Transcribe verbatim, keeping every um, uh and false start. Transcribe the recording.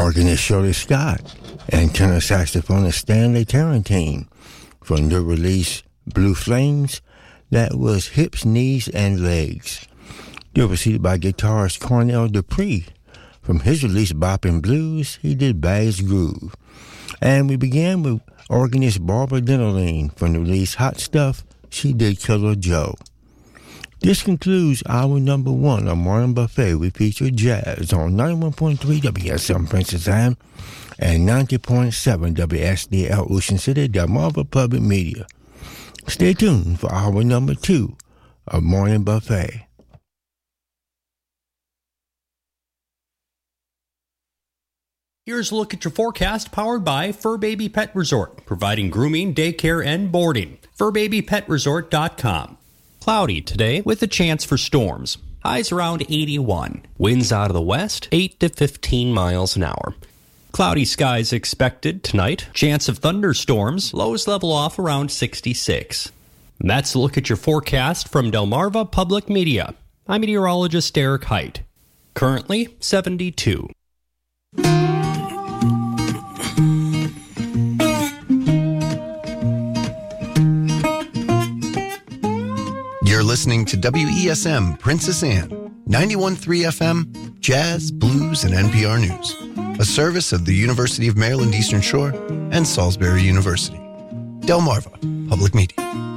organist Shirley Scott, and tenor saxophonist Stanley Tarantine. From the release Blue Flames, that was Hips, Knees, and Legs. They were preceded by guitarist Cornell Dupree. From his release Boppin' Blues, he did Bass Groove. And we began with organist Barbara Dennerlein. From the release Hot Stuff, she did Killer Joe. This concludes hour number one of Morning Buffet. We feature jazz on ninety-one point three W S M Princess Anne and ninety point seven W S D L Ocean City, Delmarva Public Media. Stay tuned for hour number two of Morning Buffet. Here's a look at your forecast powered by Fur Baby Pet Resort, providing grooming, daycare, and boarding. fur baby pet resort dot com. Cloudy today with a chance for storms. Highs around eighty-one. Winds out of the west, eight to fifteen miles an hour. Cloudy skies expected tonight. Chance of thunderstorms. Lows level off around sixty-six. That's a look at your forecast from Delmarva Public Media. I'm meteorologist Derek Height. Currently seventy-two. You're listening to W E S M Princess Anne, ninety-one point three F M, Jazz, Blues, and N P R News, a service of the University of Maryland Eastern Shore and Salisbury University. Delmarva Public Media.